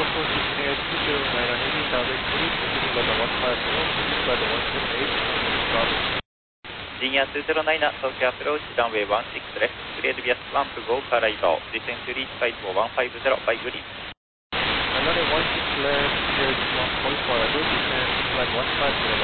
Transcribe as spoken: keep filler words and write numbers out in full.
approaching air two zero nine heavy traffic, please proceeding by the one five zero, proceeding by the one seven eight, traffic. ジンヤーにゼロナイン、東京アプローチ、ランウェイワンシックスレフト、クリアデビアスワンプゴーから移動、ディセントリーチファイトワンファイブゼロ、バイグリーン。 Runway one six left, clear one point four, descent flight one five zero.